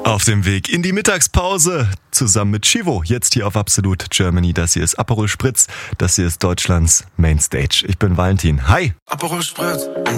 Auf dem Weg in die Mittagspause zusammen mit Chivo. Jetzt hier auf Absolut Germany. Das hier ist Aperol Spritz. Das hier ist Deutschlands Mainstage. Ich bin Valentin. Hi. Aperol Spritz.